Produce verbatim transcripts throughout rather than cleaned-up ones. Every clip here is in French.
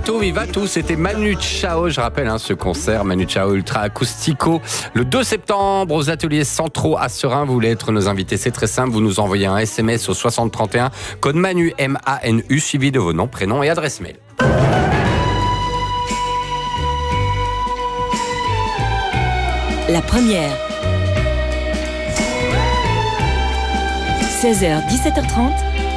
tout, viva tout. C'était Manu Chao, je rappelle hein, ce concert, Manu Chao Ultra Acoustico, le deux septembre aux ateliers centraux à Seraing. Vous voulez être nos invités, c'est très simple, vous nous envoyez un S M S au soixante trente et un, code Manu, M A N U, suivi de vos noms, prénoms et adresse mail. La première. seize heures, dix-sept heures trente.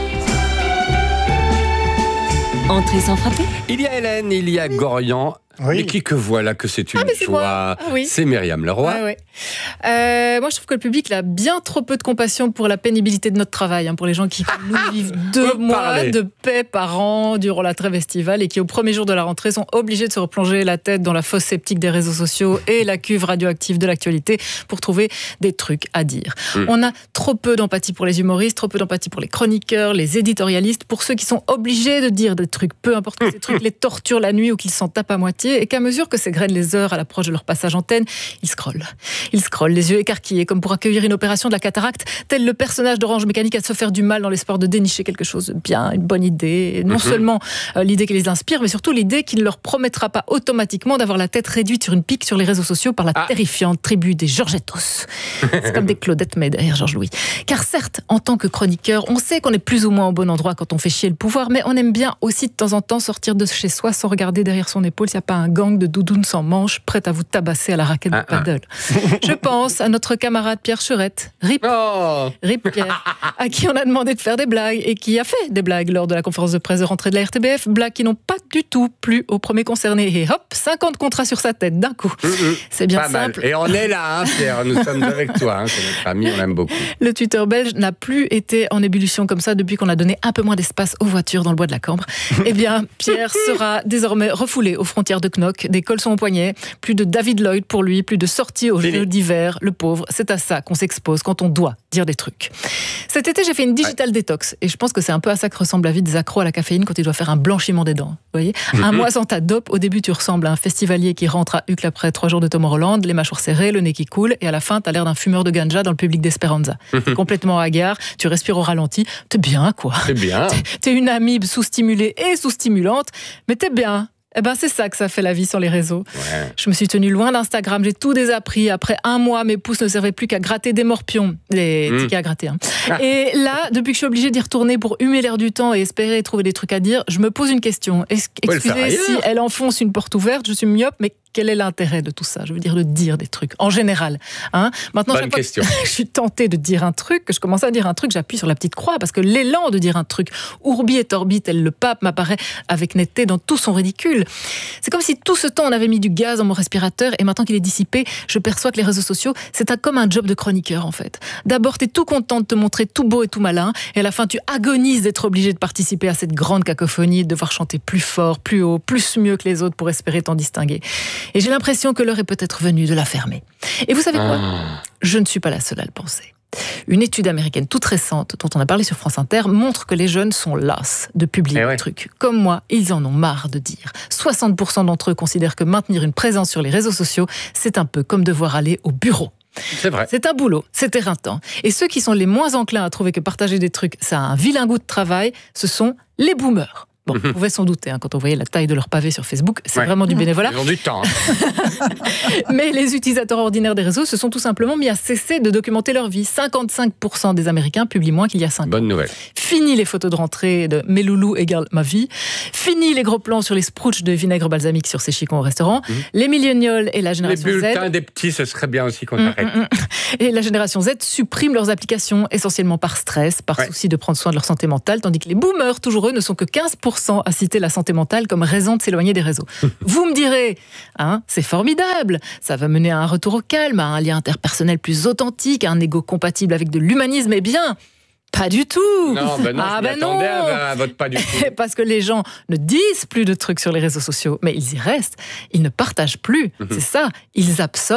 Entrée sans frapper. Il y a Hélène, il y a Gorian. Oui. Mais qui que voilà que c'est une ah, c'est joie. Ah, oui. C'est Myriam Leroy. Ouais, ouais. Euh, moi, je trouve que le public il a bien trop peu de compassion pour la pénibilité de notre travail, hein, pour les gens qui nous vivent deux mois parler. de paix par an durant la trêve estivale et qui, au premier jour de la rentrée, sont obligés de se replonger la tête dans la fosse septique des réseaux sociaux et la cuve radioactive de l'actualité pour trouver des trucs à dire. Mmh. On a trop peu d'empathie pour les humoristes, trop peu d'empathie pour les chroniqueurs, les éditorialistes, pour ceux qui sont obligés de dire des trucs, peu importe que ces trucs les torturent la nuit ou qu'ils s'en tapent à moitié. Et qu'à mesure que s'égrènent les heures à l'approche de leur passage antenne, ils scrollent. Ils scrollent, les yeux écarquillés, comme pour accueillir une opération de la cataracte, tel le personnage d'Orange Mécanique à se faire du mal dans l'espoir de dénicher quelque chose de bien, une bonne idée. Et non mm-hmm. seulement euh, l'idée qui les inspire, mais surtout l'idée qui ne leur promettra pas automatiquement d'avoir la tête réduite sur une pique sur les réseaux sociaux par la ah. terrifiante tribu des Georgettos. C'est comme des Claudettes, mais derrière Georges Louis. Car certes, en tant que chroniqueur, on sait qu'on est plus ou moins au bon endroit quand on fait chier le pouvoir, mais on aime bien aussi de temps en temps sortir de chez soi sans regarder derrière son épaule s'il n'y a pas un gang de doudounes sans manches prêtes à vous tabasser à la raquette ah, de paddle. Ah. Je pense à notre camarade Pierre Cherette, Rip, oh. Rip Pierre, à qui on a demandé de faire des blagues et qui a fait des blagues lors de la conférence de presse de rentrée de la R T B F, blagues qui n'ont pas du tout plu au premier concerné. Et hop, cinquante contrats sur sa tête d'un coup. Mm-hmm. C'est bien pas simple. Mal. Et on est là, hein, Pierre, nous sommes avec toi, hein, c'est notre ami, on l'aime beaucoup. Le Twitter belge n'a plus été en ébullition comme ça depuis qu'on a donné un peu moins d'espace aux voitures dans le bois de la Cambre. Eh bien, Pierre sera désormais refoulé aux frontières de Knock, des colsons au poignet, plus de David Lloyd pour lui, plus de sorties aux Jeux d'hiver, le pauvre. C'est à ça qu'on s'expose quand on doit dire des trucs. Cet été, j'ai fait une digital ouais. détox et je pense que c'est un peu à ça que ressemble la vie des accros à la caféine quand il doit faire un blanchiment des dents. Vous voyez, mm-hmm. un mois sans ta dope, au début tu ressembles à un festivalier qui rentre à Uccle après trois jours de Tomorrowland, les mâchoires serrées, le nez qui coule et à la fin t'as l'air d'un fumeur de ganja dans le public d'Esperanza. Mm-hmm. T'es complètement hagard, tu respires au ralenti, t'es bien quoi. T'es bien. T'es, t'es une amibe sous-stimulée et sous-stimulante, mais t'es bien. Eh ben c'est ça que ça fait la vie sur les réseaux. Ouais. Je me suis tenue loin d'Instagram, j'ai tout désappris. Après un mois, mes pouces ne servaient plus qu'à gratter des morpions, les mmh. tickets à gratter. Hein. Ah. Et là, depuis que je suis obligée d'y retourner pour humer l'air du temps et espérer trouver des trucs à dire, je me pose une question. Est-ce, excusez si elle enfonce une porte ouverte, je suis myope, mais quel est l'intérêt de tout ça ? Je veux dire de dire des trucs, en général. Hein ? Maintenant, Bonne question. Je suis tentée de dire un truc, que je commence à dire un truc, j'appuie sur la petite croix, parce que l'élan de dire un truc, ourbi et torbi, tel le pape, m'apparaît avec netteté dans tout son ridicule. C'est comme si tout ce temps, on avait mis du gaz dans mon respirateur, et maintenant qu'il est dissipé, je perçois que les réseaux sociaux, c'est un, comme un job de chroniqueur, en fait. D'abord, t'es tout content de te montrer tout beau et tout malin, et à la fin, tu agonises d'être obligé de participer à cette grande cacophonie, de devoir chanter plus fort, plus haut, plus mieux que les autres pour espérer t'en distinguer. Et j'ai l'impression que l'heure est peut-être venue de la fermer. Et vous savez quoi ? Ah. Je ne suis pas la seule à le penser. Une étude américaine toute récente, dont on a parlé sur France Inter, montre que les jeunes sont las de publier eh ouais. des trucs. Comme moi, ils en ont marre de dire. soixante pour cent d'entre eux considèrent que maintenir une présence sur les réseaux sociaux, c'est un peu comme devoir aller au bureau. C'est vrai. C'est un boulot, c'est éreintant. Et ceux qui sont les moins enclins à trouver que partager des trucs, ça a un vilain goût de travail, ce sont les boomers. Bon, on pouvait s'en douter, hein, quand on voyait la taille de leur pavé sur Facebook, c'est ouais. vraiment du bénévolat. Ils ont du temps. Hein. Mais les utilisateurs ordinaires des réseaux se sont tout simplement mis à cesser de documenter leur vie. cinquante-cinq pour cent des Américains publient moins qu'il y a cinq ans. Bonne nouvelle. Fini les photos de rentrée de mes loulous égale ma vie. Fini les gros plans sur les sprouches de vinaigre balsamique sur ces chicons au restaurant. Mmh. Les millénials et la génération Z. Les bulletins Z, des petits, ce serait bien aussi qu'on mmh, arrête. Mmh. Et la génération Z supprime leurs applications essentiellement par stress, par ouais. souci de prendre soin de leur santé mentale, tandis que les boomers, toujours eux, ne sont que quinze pour cent à citer la santé mentale comme raison de s'éloigner des réseaux. Vous me direz, hein, c'est formidable, ça va mener à un retour au calme, à un lien interpersonnel plus authentique, à un ego compatible avec de l'humanisme. Eh bien, pas du tout. Non, ben non, ah je ben non. à, à votre pas du tout. Parce que les gens ne disent plus de trucs sur les réseaux sociaux, mais ils y restent, ils ne partagent plus. Mm-hmm. C'est ça, ils absorbent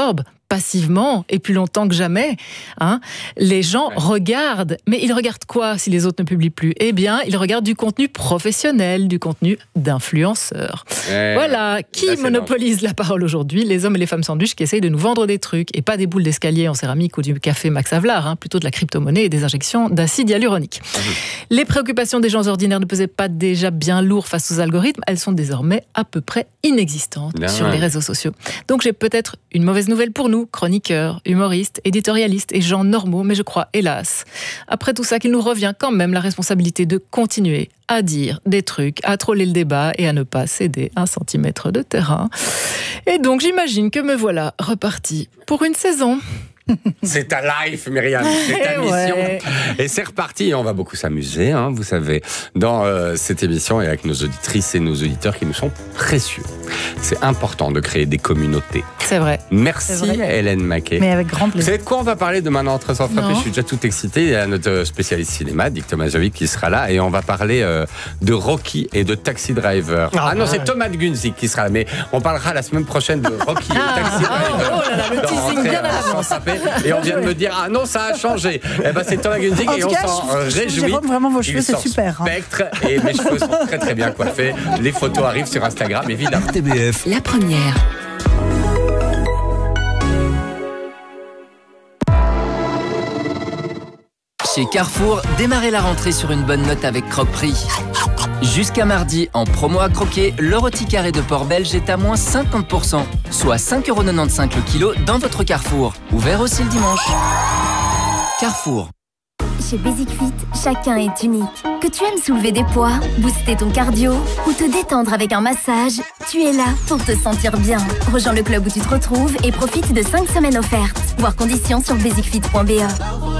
passivement et plus longtemps que jamais. Hein. Les gens ouais. regardent, mais ils regardent quoi si les autres ne publient plus ? Eh bien, ils regardent du contenu professionnel, du contenu d'influenceurs. Ouais. Voilà, qui là, monopolise la parole aujourd'hui ? Les hommes et les femmes sandwich qui essayent de nous vendre des trucs, et pas des boules d'escalier en céramique ou du café Max Havelaar, hein, plutôt de la crypto-monnaie et des injections d'acide hyaluronique. Mmh. Les préoccupations des gens ordinaires ne pesaient pas déjà bien lourd face aux algorithmes, elles sont désormais à peu près inexistantes bien sur ouais. les réseaux sociaux. Donc j'ai peut-être une mauvaise nouvelle pour nous, chroniqueurs, humoristes, éditorialistes et gens normaux, mais je crois, hélas, après tout ça, qu'il nous revient quand même la responsabilité de continuer à dire des trucs, à troller le débat et à ne pas céder un centimètre de terrain. Et donc j'imagine que me voilà reparti pour une saison. C'est ta life, Myriam, c'est ta mission. Ouais. Et c'est reparti, on va beaucoup s'amuser, hein, vous savez, dans euh, cette émission et avec nos auditrices et nos auditeurs qui nous sont précieux. C'est important de créer des communautés. C'est vrai. Merci c'est vrai. Hélène Maquet. Mais avec grand plaisir. Vous savez de quoi on va parler demain dans Entrée sans frapper ? Je suis déjà tout excité. Il y a notre spécialiste cinéma, Dick Tomasovic, qui sera là et on va parler euh, de Rocky et de Taxi Driver. Ah, ah non, c'est Thomas de Gunzik qui sera là, mais on parlera la semaine prochaine de Rocky et ah, Taxi Driver. Oh, oh là là, le teasing bien à l'avance. Et on vient de me dire, ah non, ça a changé. Eh ben, c'est Thomas Gunzik et on cas, s'en réjouit. Jérôme, vraiment, vos cheveux, c'est super. Spectre hein. Et mes cheveux sont très très bien coiffés. Les photos arrivent sur Instagram, évidemment. R T B F. La première. Chez Carrefour, démarrez la rentrée sur une bonne note avec Croque-Prix. Jusqu'à mardi, en promo à croquer, le rôti carré de porc belge est à moins cinquante pour cent, soit cinq euros quatre-vingt-quinze le kilo dans votre Carrefour. Ouvert aussi le dimanche. Carrefour. Chez Basic Fit, chacun est unique. Que tu aimes soulever des poids, booster ton cardio ou te détendre avec un massage, tu es là pour te sentir bien. Rejoins le club où tu te retrouves et profite de cinq semaines offertes. Voir conditions sur basic fit point b e.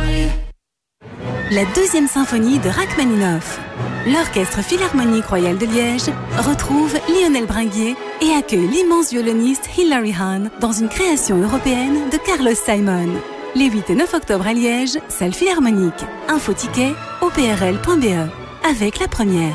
La deuxième symphonie de Rachmaninoff. L'Orchestre Philharmonique Royal de Liège retrouve Lionel Bringuier et accueille l'immense violoniste Hilary Hahn dans une création européenne de Carlos Simon. Les huit et neuf octobre à Liège, salle Philharmonique. Info ticket au p r l point b e. Avec la première.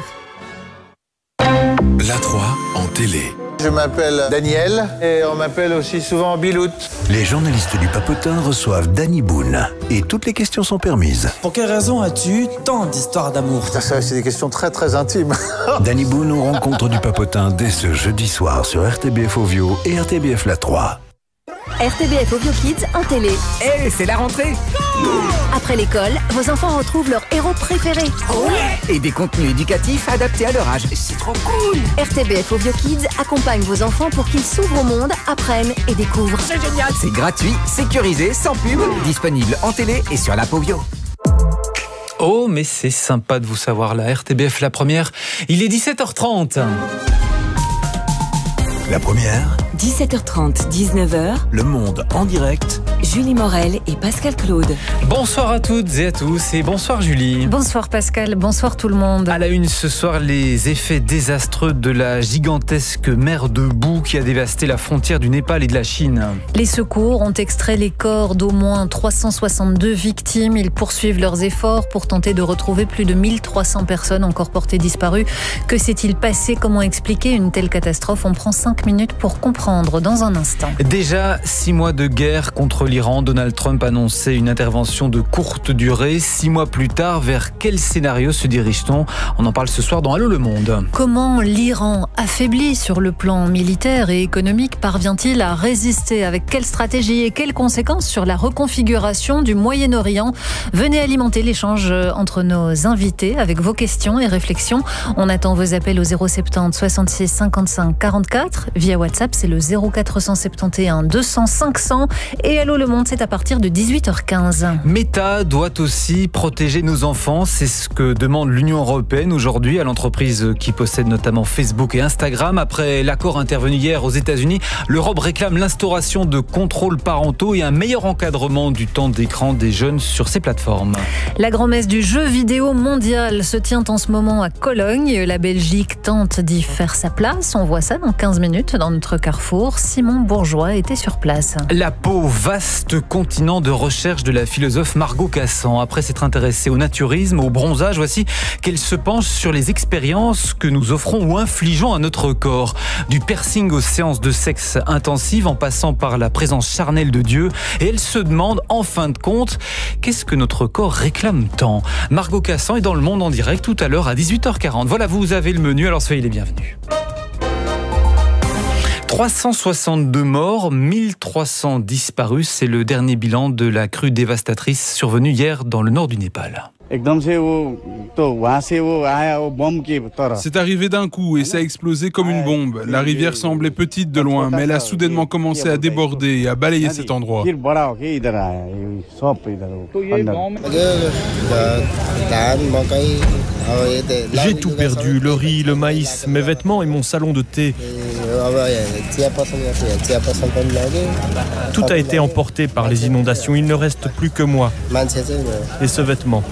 La trois en télé. Je m'appelle Daniel et on m'appelle aussi souvent Bilout. Les journalistes du Papotin reçoivent Danny Boone et toutes les questions sont permises. Pour quelle raison as-tu tant d'histoires d'amour ? Ça, c'est des questions très très intimes. Danny Boone aux rencontres du Papotin dès ce jeudi soir sur R T B F Ovio et R T B F La trois. R T B F Ovio Kids en télé. Eh, hey, c'est la rentrée. Après l'école, vos enfants retrouvent leur héros préféré. Oh ouais. Et des contenus éducatifs adaptés à leur âge. C'est trop cool. R T B F Ovio Kids accompagne vos enfants pour qu'ils s'ouvrent au monde, apprennent et découvrent. C'est génial. C'est gratuit, sécurisé, sans pub, disponible en télé et sur l'app Ovio. Oh, mais c'est sympa de vous savoir là. R T B F La première, il est dix-sept heures trente. La première. dix-sept heures trente, dix-neuf heures. Le Monde en direct. Julie Morel et Pascal Claude. Bonsoir à toutes et à tous et bonsoir Julie. Bonsoir Pascal, bonsoir tout le monde. À la une ce soir, les effets désastreux de la gigantesque mer de boue qui a dévasté la frontière du Népal et de la Chine. Les secours ont extrait les corps d'au moins trois cent soixante-deux victimes. Ils poursuivent leurs efforts pour tenter de retrouver plus de mille trois cents personnes encore portées disparues. Que s'est-il passé ? Comment expliquer une telle catastrophe ? On prend cinq minutes pour comprendre dans un instant. Déjà six mois de guerre contre l'Iran, Donald Trump annonçait une intervention de courte durée. Six mois plus tard, vers quel scénario se dirige-t-on ? On en parle ce soir dans Allô le Monde. Comment l'Iran, affaibli sur le plan militaire et économique, parvient-il à résister ? Avec quelle stratégie et quelles conséquences sur la reconfiguration du Moyen-Orient ? Venez alimenter l'échange entre nos invités avec vos questions et réflexions. On attend vos appels au zéro sept zéro soixante-six cinquante-cinq quarante-quatre. Via WhatsApp, c'est le zéro quatre cent soixante et onze deux cents cinq cents. Et Allô le Monde, c'est à partir de dix-huit heures quinze. Meta doit aussi protéger nos enfants. C'est ce que demande l'Union européenne aujourd'hui à l'entreprise qui possède notamment Facebook et Instagram. Après l'accord intervenu hier aux États-Unis, l'Europe réclame l'instauration de contrôles parentaux et un meilleur encadrement du temps d'écran des jeunes sur ces plateformes. La grand-messe du jeu vidéo mondial se tient en ce moment à Cologne. La Belgique tente d'y faire sa place. On voit ça dans quinze minutes. minutes dans notre carrefour. Simon Bourgeois était sur place. La peau, vaste continent de recherche de la philosophe Margot Cassan. Après s'être intéressée au naturisme, au bronzage, voici qu'elle se penche sur les expériences que nous offrons ou infligeons à notre corps. Du piercing aux séances de sexe intensives en passant par la présence charnelle de Dieu. Et elle se demande, en fin de compte, qu'est-ce que notre corps réclame tant ? Margot Cassan est dans Le Monde en direct tout à l'heure à dix-huit heures quarante. Voilà, vous avez le menu, alors soyez les bienvenus. trois cent soixante-deux morts, mille trois cents disparus, c'est le dernier bilan de la crue dévastatrice survenue hier dans le nord du Népal. C'est arrivé d'un coup et ça a explosé comme une bombe. La rivière semblait petite de loin, mais elle a soudainement commencé à déborder et à balayer cet endroit. J'ai tout perdu, le riz, le maïs, mes vêtements et mon salon de thé. Tout a été emporté par les inondations, il ne reste plus que moi et ce vêtement.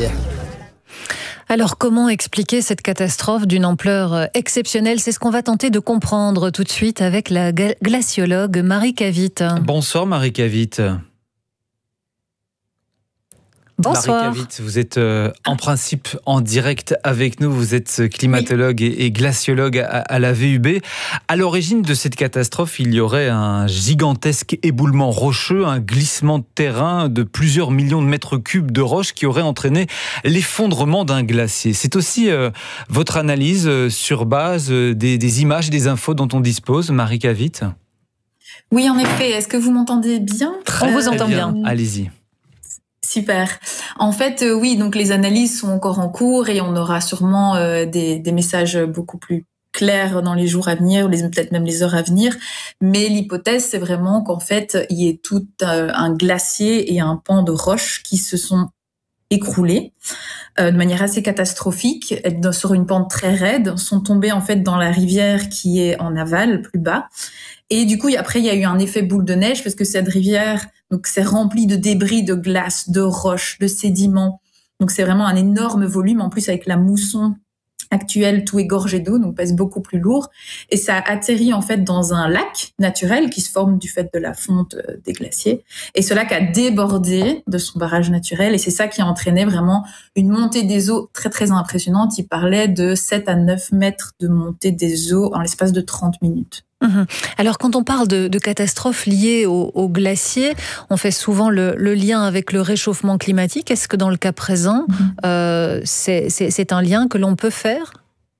Alors comment expliquer cette catastrophe d'une ampleur exceptionnelle ? C'est ce qu'on va tenter de comprendre tout de suite avec la glaciologue Marie Cavit. Bonsoir Marie Cavit. Bonsoir. Marie Cavit, vous êtes euh, en principe en direct avec nous. Vous êtes climatologue oui. et, et glaciologue à, à la V U B. À l'origine de cette catastrophe, il y aurait un gigantesque éboulement rocheux, un glissement de terrain de plusieurs millions de mètres cubes de roches qui aurait entraîné l'effondrement d'un glacier. C'est aussi euh, votre analyse euh, sur base euh, des, des images et des infos dont on dispose, Marie Cavit ? Oui, en effet. Est-ce que vous m'entendez bien ? Très On vous entend bien. bien. Allez-y. Super. En fait, euh, oui, donc les analyses sont encore en cours et on aura sûrement euh, des, des messages beaucoup plus clairs dans les jours à venir, les, peut-être même les heures à venir. Mais l'hypothèse, c'est vraiment qu'en fait, il y ait tout euh, un glacier et un pan de roches qui se sont écroulés euh, de manière assez catastrophique, sur une pente très raide, sont tombés en fait dans la rivière qui est en aval, plus bas. Et du coup, après, il y a eu un effet boule de neige parce que cette rivière, donc, c'est rempli de débris, de glace, de roches, de sédiments. Donc, c'est vraiment un énorme volume. En plus, avec la mousson actuelle, tout est gorgé d'eau, donc pèse beaucoup plus lourd. Et ça atterrit en fait dans un lac naturel qui se forme du fait de la fonte des glaciers. Et ce lac a débordé de son barrage naturel. Et c'est ça qui a entraîné vraiment une montée des eaux très, très impressionnante. Il parlait de sept à neuf mètres de montée des eaux en l'espace de trente minutes. Alors, quand on parle de, de catastrophes liées au, au glacier, on fait souvent le, le lien avec le réchauffement climatique. Est-ce que dans le cas présent, mmh. euh, c'est, c'est, c'est un lien que l'on peut faire ?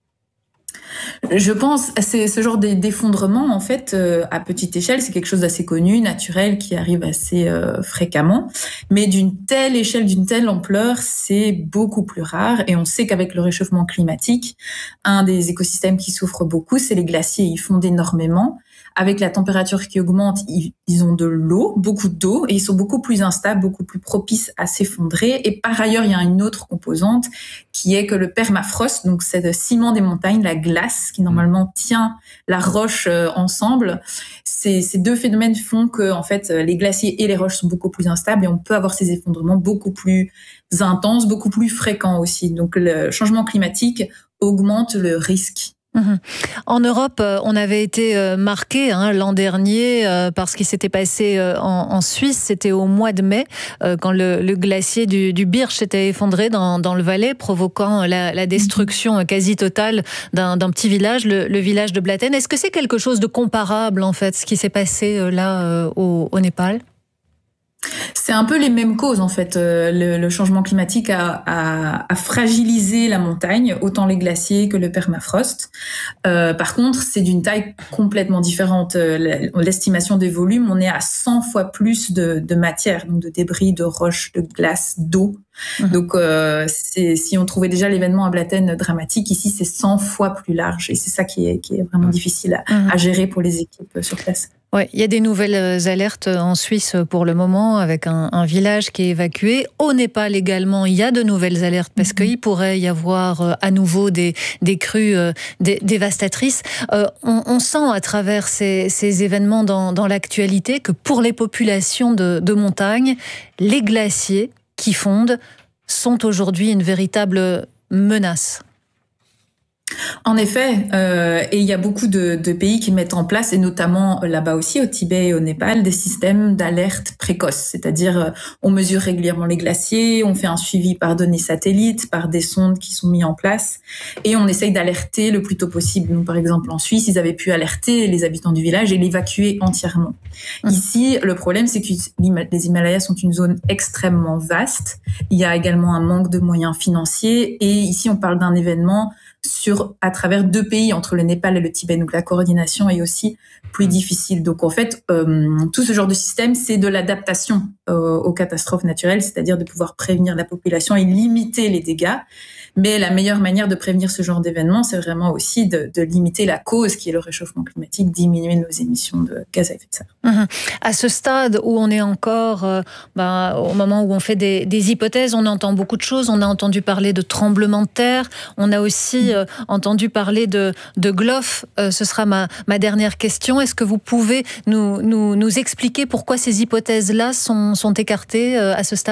Je pense que c'est ce genre d'effondrement, en fait, euh, à petite échelle, c'est quelque chose d'assez connu, naturel, qui arrive assez euh, fréquemment. Mais d'une telle échelle, d'une telle ampleur, c'est beaucoup plus rare. Et on sait qu'avec le réchauffement climatique, un des écosystèmes qui souffre beaucoup, c'est les glaciers. Ils fondent énormément. Avec la température qui augmente, ils, ils ont de l'eau, beaucoup d'eau, et ils sont beaucoup plus instables, beaucoup plus propices à s'effondrer. Et par ailleurs, il y a une autre composante qui est que le permafrost, donc c'est le ciment des montagnes, la glace qui normalement tient la roche euh, ensemble. Ces, ces deux phénomènes font que en fait les glaciers et les roches sont beaucoup plus instables et on peut avoir ces effondrements beaucoup plus intenses, beaucoup plus fréquents aussi. Donc le changement climatique augmente le risque. Mmh. En Europe, on avait été marqué hein, l'an dernier euh, par ce qui s'était passé euh, en, en Suisse. C'était au mois de mai, euh, quand le, le glacier du, du Birch s'était effondré dans, dans le Valais, provoquant la, la destruction quasi totale d'un, d'un petit village, le, le village de Blatten. Est-ce que c'est quelque chose de comparable, en fait, ce qui s'est passé euh, là euh, au, au Népal ? C'est un peu les mêmes causes en fait. Le, le changement climatique a, a, a fragilisé la montagne, autant les glaciers que le permafrost. Euh, par contre, c'est d'une taille complètement différente. L'estimation des volumes, on est à cent fois plus de, de matière, donc de débris, de roches, de glace, d'eau. Mmh. Donc, euh, c'est, si on trouvait déjà l'événement à Blatten dramatique, ici c'est cent fois plus large et c'est ça qui est, qui est vraiment difficile à, mmh. à gérer pour les équipes sur place. Ouais, il y a des nouvelles alertes en Suisse pour le moment avec un, un village qui est évacué. Au Népal également, il y a de nouvelles alertes parce mmh. qu'il pourrait y avoir à nouveau des, des crues des, dévastatrices. Euh, on, on sent à travers ces, ces événements dans, dans l'actualité que pour les populations de, de montagne, les glaciers qui fondent sont aujourd'hui une véritable menace. En effet, euh, et il y a beaucoup de, de pays qui mettent en place, et notamment là-bas aussi au Tibet et au Népal, des systèmes d'alerte précoce. C'est-à-dire, euh, on mesure régulièrement les glaciers, on fait un suivi par données satellites, par des sondes qui sont mises en place, et on essaye d'alerter le plus tôt possible. Donc, par exemple, en Suisse, ils avaient pu alerter les habitants du village et l'évacuer entièrement. Mmh. Ici, le problème, c'est que les Himalayas sont une zone extrêmement vaste. Il y a également un manque de moyens financiers, et ici, on parle d'un événement sur à travers deux pays, entre le Népal et le Tibet. Donc la coordination est aussi plus difficile. Donc en fait, euh, tout ce genre de système, c'est de l'adaptation euh, aux catastrophes naturelles, c'est-à-dire de pouvoir prévenir la population et limiter les dégâts. Mais la meilleure manière de prévenir ce genre d'événement, c'est vraiment aussi de, de limiter la cause qui est le réchauffement climatique, diminuer nos émissions de gaz à effet de serre. Mmh. À ce stade où on est encore, euh, bah, au moment où on fait des, des hypothèses, on entend beaucoup de choses. On a entendu parler de tremblements de terre. On a aussi euh, entendu parler de, de G L O F. Euh, ce sera ma, ma dernière question. Est-ce que vous pouvez nous, nous, nous expliquer pourquoi ces hypothèses-là sont, sont écartées euh, à ce stade ?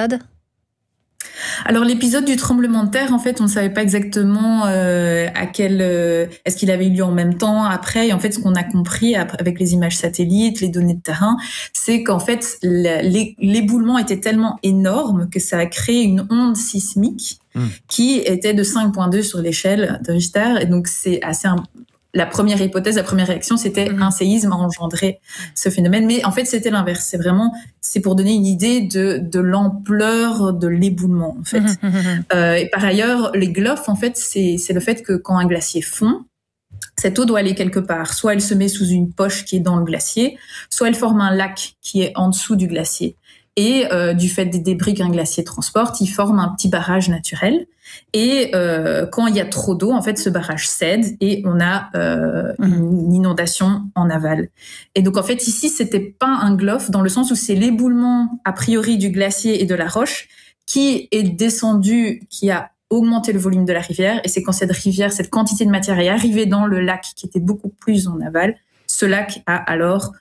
Alors l'épisode du tremblement de terre, en fait, on ne savait pas exactement euh, à quel euh, est-ce qu'il avait eu lieu en même temps, après. Et en fait, ce qu'on a compris avec les images satellites, les données de terrain, c'est qu'en fait l'éboulement était tellement énorme que ça a créé une onde sismique mmh. qui était de cinq virgule deux sur l'échelle de Richter. Et donc c'est assez un... La première hypothèse, la première réaction, c'était mmh. un séisme a engendré ce phénomène. Mais en fait, c'était l'inverse. C'est vraiment, c'est pour donner une idée de, de l'ampleur de l'éboulement, en fait. Mmh. Euh, et par ailleurs, les G L O F, en fait, c'est, c'est le fait que quand un glacier fond, cette eau doit aller quelque part. Soit elle se met sous une poche qui est dans le glacier, soit elle forme un lac qui est en dessous du glacier. Et euh, du fait des débris qu'un glacier transporte, il forme un petit barrage naturel. Et euh, quand il y a trop d'eau, en fait, ce barrage cède et on a euh, mmh. une inondation en aval. Et donc, en fait, ici, c'était pas un G L O F dans le sens où c'est l'éboulement a priori du glacier et de la roche qui est descendu, qui a augmenté le volume de la rivière. Et c'est quand cette rivière, cette quantité de matière est arrivée dans le lac qui était beaucoup plus en aval, ce lac a alors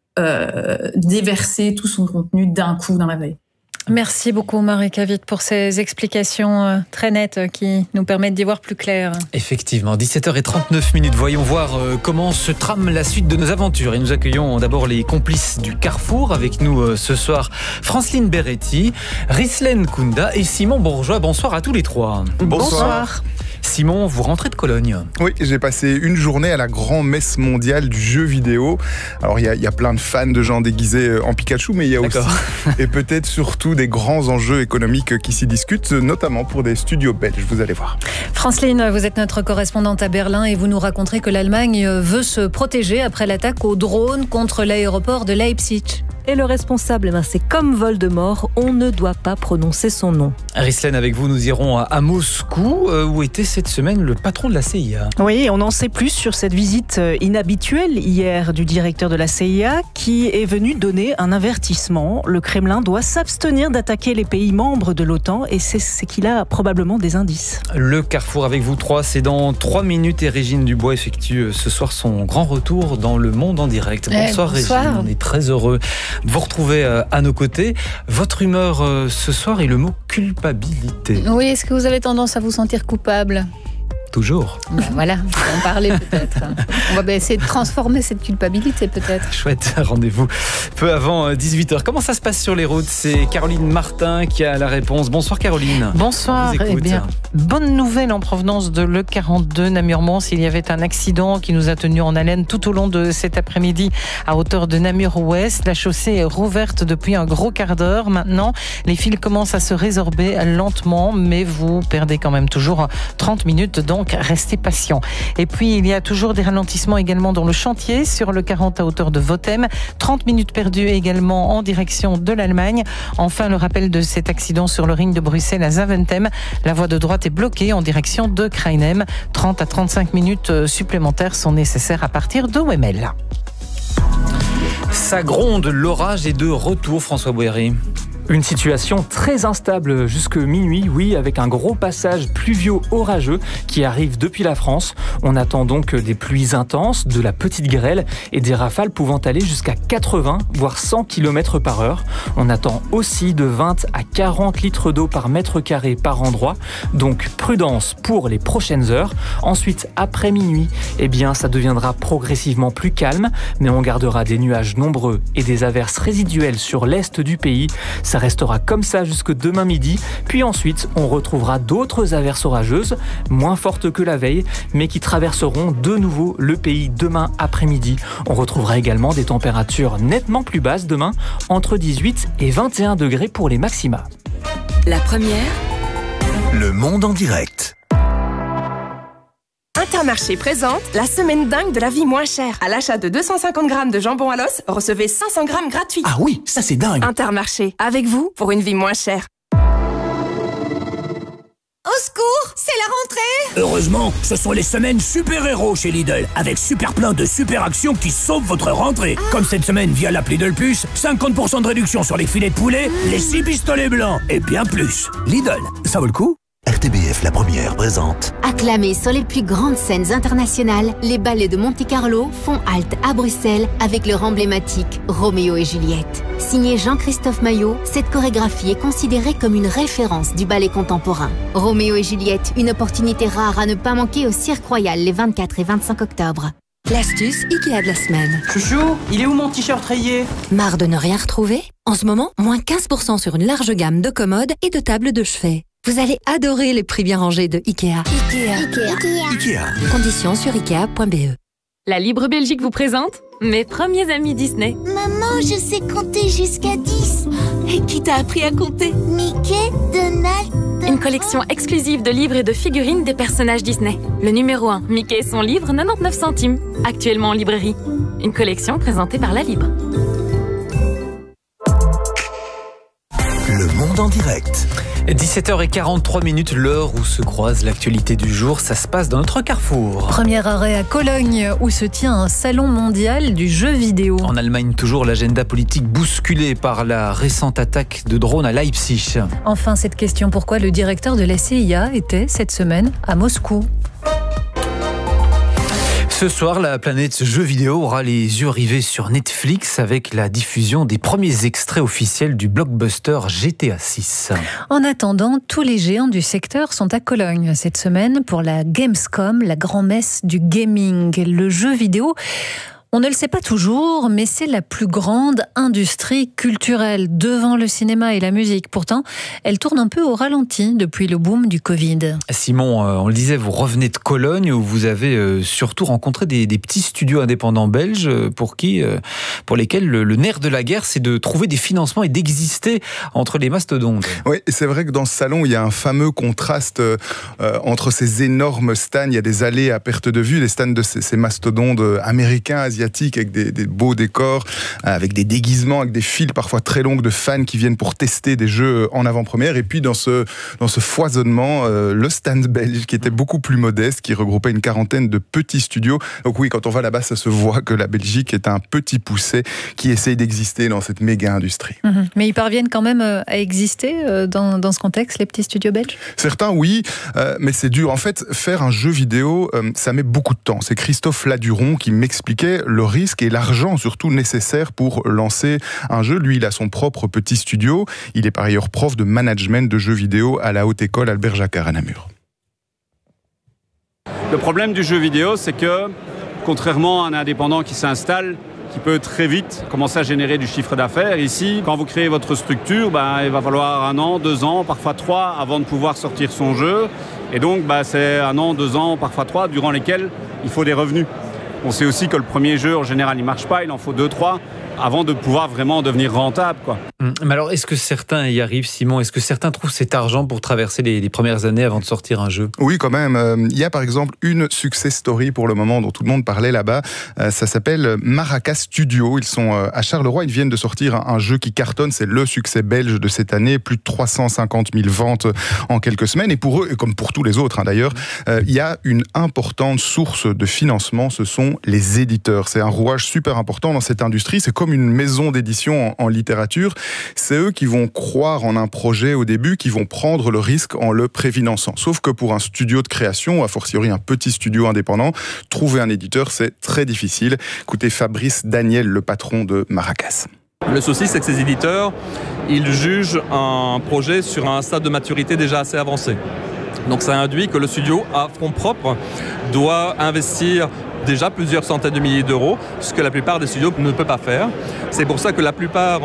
Euh, déverser tout son contenu d'un coup dans la vallée. Merci beaucoup Marika Witt pour ces explications très nettes qui nous permettent d'y voir plus clair. Effectivement, dix-sept heures trente-neuf minutes. Voyons voir comment se trame la suite de nos aventures. Et nous accueillons d'abord les complices du Carrefour. Avec nous ce soir, Franceline Beretti, Rislaine Kounda et Simon Bourgeois. Bonsoir à tous les trois. Bonsoir. Bonsoir. Simon, vous rentrez de Cologne. Oui, j'ai passé une journée à la grand-messe mondiale du jeu vidéo. Alors, il y, y a plein de fans de gens déguisés en Pikachu, mais il y a D'accord. aussi, et peut-être surtout, des grands enjeux économiques qui s'y discutent, notamment pour des studios belges. Vous allez voir. Franceline, vous êtes notre correspondante à Berlin et vous nous raconterez que l'Allemagne veut se protéger après l'attaque au drone contre l'aéroport de Leipzig. Et le responsable, ben c'est comme Voldemort, on ne doit pas prononcer son nom. Rislaine, avec vous, nous irons à Moscou, où était cette semaine le patron de la C I A. Oui, on en sait plus sur cette visite inhabituelle hier du directeur de la C I A qui est venu donner un avertissement. Le Kremlin doit s'abstenir d'attaquer les pays membres de l'OTAN et c'est, c'est qu'il a probablement des indices. Le Carrefour avec vous trois, c'est dans trois minutes et Régine Dubois effectue ce soir son grand retour dans Le Monde en direct. Bonsoir, eh, bonsoir. Régine, on est très heureux de vous retrouver à nos côtés. Votre humeur ce soir est le mot culpabilité. Oui, est-ce que vous avez tendance à vous sentir coupable ? Toujours. Ben voilà, on va en parler peut-être. On va essayer de transformer cette culpabilité peut-être. Chouette, rendez-vous peu avant dix-huit heures. Comment ça se passe sur les routes ? C'est Caroline Martin qui a la réponse. Bonsoir Caroline. Bonsoir. Eh bien, bonne nouvelle en provenance de l'E quarante-deux Namur-Mons. Il y avait un accident qui nous a tenus en haleine tout au long de cet après-midi à hauteur de Namur-Ouest. La chaussée est rouverte depuis un gros quart d'heure. Maintenant, les fils commencent à se résorber lentement, mais vous perdez quand même toujours trente minutes. Donc, restez patient. Et puis, il y a toujours des ralentissements également dans le chantier sur le quarante à hauteur de Votem. trente minutes perdues également en direction de l'Allemagne. Enfin, le rappel de cet accident sur le ring de Bruxelles à Zaventem. La voie de droite est bloquée en direction de Krainem. trente à trente-cinq minutes supplémentaires sont nécessaires à partir de Wemmel. Ça gronde, l'orage est de retour, François Bouéry. Une situation très instable jusque minuit, oui, avec un gros passage pluvio-orageux qui arrive depuis la France. On attend donc des pluies intenses, de la petite grêle et des rafales pouvant aller jusqu'à quatre-vingts, voire cent kilomètres par heure. On attend aussi de vingt à quarante litres d'eau par mètre carré par endroit. Donc prudence pour les prochaines heures. Ensuite, après minuit, eh bien, ça deviendra progressivement plus calme, mais on gardera des nuages nombreux et des averses résiduelles sur l'est du pays. Ça restera comme ça jusque demain midi, puis ensuite on retrouvera d'autres averses orageuses, moins fortes que la veille, mais qui traverseront de nouveau le pays demain après-midi. On retrouvera également des températures nettement plus basses demain, entre dix-huit et vingt et un degrés pour les maxima. La première, Le Monde en direct. Intermarché présente la semaine dingue de la vie moins chère. À l'achat de deux cent cinquante grammes de jambon à l'os, recevez cinq cents grammes gratuits. Ah oui, ça c'est dingue. Intermarché, avec vous pour une vie moins chère. Au secours, c'est la rentrée! Heureusement, ce sont les semaines super-héros chez Lidl, avec super plein de super actions qui sauvent votre rentrée. Ah. Comme cette semaine via l'appli Lidl Plus, cinquante pour cent de réduction sur les filets de poulet, mmh. les six pistolets blancs et bien plus. Lidl, ça vaut le coup? R T B F, la première, présente. Acclamés sur les plus grandes scènes internationales, les ballets de Monte-Carlo font halte à Bruxelles avec leur emblématique Roméo et Juliette. Signé Jean-Christophe Maillot, cette chorégraphie est considérée comme une référence du ballet contemporain. Roméo et Juliette, une opportunité rare à ne pas manquer au Cirque Royal les vingt-quatre et vingt-cinq octobre. L'astuce Ikea de la semaine. Chouchou, il est où mon t-shirt rayé? Marre de ne rien retrouver? En ce moment, moins quinze pour cent sur une large gamme de commodes et de tables de chevet. Vous allez adorer les prix bien rangés de Ikea. Ikea. Ikea. Ikea. Conditions sur ikea point b e. La Libre Belgique vous présente mes premiers amis Disney. Maman, je sais compter jusqu'à dix. Et qui t'a appris à compter? Mickey, Donald... Une collection exclusive de livres et de figurines des personnages Disney. Le numéro un, Mickey et son livre, quatre-vingt-dix-neuf centimes. Actuellement en librairie. Une collection présentée par La Libre. Le Monde en direct. dix-sept heures quarante-trois minutes, l'heure où se croise l'actualité du jour. Ça se passe dans notre Carrefour. Premier arrêt à Cologne, où se tient un salon mondial du jeu vidéo. En Allemagne, toujours l'agenda politique bousculé par la récente attaque de drone à Leipzig. Enfin, cette question, pourquoi le directeur de la C I A était cette semaine à Moscou? Ce soir, la planète jeux vidéo aura les yeux rivés sur Netflix avec la diffusion des premiers extraits officiels du blockbuster G T A six. En attendant, tous les géants du secteur sont à Cologne cette semaine pour la Gamescom, la grand-messe du gaming. Le jeu vidéo, on ne le sait pas toujours, mais c'est la plus grande industrie culturelle devant le cinéma et la musique. Pourtant, elle tourne un peu au ralenti depuis le boom du Covid. Simon, on le disait, vous revenez de Cologne où vous avez surtout rencontré des, des petits studios indépendants belges pour, qui, pour lesquels le, le nerf de la guerre, c'est de trouver des financements et d'exister entre les mastodontes. Oui, c'est vrai que dans ce salon, il y a un fameux contraste euh, entre ces énormes stands. Il y a des allées à perte de vue, les stands de ces, ces mastodontes américains, asiatiques, avec des, des beaux décors, avec des déguisements, avec des files parfois très longues de fans qui viennent pour tester des jeux en avant-première. Et puis dans ce, dans ce foisonnement, euh, le stand belge qui était beaucoup plus modeste, qui regroupait une quarantaine de petits studios. Donc oui, quand on va là-bas, ça se voit que la Belgique est un petit poucet qui essaye d'exister dans cette méga industrie. Mmh. Mais ils parviennent quand même à exister dans, dans ce contexte, les petits studios belges? Certains, oui, euh, mais c'est dur. En fait, faire un jeu vidéo, euh, ça met beaucoup de temps. C'est Christophe Laduron qui m'expliquait le risque et l'argent surtout nécessaire pour lancer un jeu. Lui, il a son propre petit studio. Il est par ailleurs prof de management de jeux vidéo à la Haute École Albert Jacquard à Namur. Le problème du jeu vidéo, c'est que, contrairement à un indépendant qui s'installe, qui peut très vite commencer à générer du chiffre d'affaires, ici, quand vous créez votre structure, ben, il va falloir un an, deux ans, parfois trois, avant de pouvoir sortir son jeu. Et donc, ben, c'est un an, deux ans, parfois trois, durant lesquels il faut des revenus. On sait aussi que le premier jeu, en général, il ne marche pas, il en faut deux, trois, avant de pouvoir vraiment devenir rentable, quoi. Mais alors, est-ce que certains y arrivent, Simon? Est-ce que certains trouvent cet argent pour traverser les, les premières années avant de sortir un jeu? Oui, quand même. Il y a par exemple une success story pour le moment dont tout le monde parlait là-bas. Ça s'appelle Maracas Studio. Ils sont à Charleroi. Ils viennent de sortir un jeu qui cartonne. C'est le succès belge de cette année. Plus de trois cent cinquante mille ventes en quelques semaines. Et pour eux, et comme pour tous les autres hein, d'ailleurs, il y a une importante source de financement. Ce sont les éditeurs. C'est un rouage super important dans cette industrie. C'est comme une maison d'édition en, en littérature. C'est eux qui vont croire en un projet au début, qui vont prendre le risque en le préfinançant. Sauf que pour un studio de création, a fortiori un petit studio indépendant, trouver un éditeur, c'est très difficile. Écoutez Fabrice Daniel, le patron de Maracas. Le souci, c'est que ces éditeurs, ils jugent un projet sur un stade de maturité déjà assez avancé. Donc ça induit que le studio, à fonds propres, doit investir déjà plusieurs centaines de milliers d'euros, ce que la plupart des studios ne peuvent pas faire. C'est pour ça que la plupart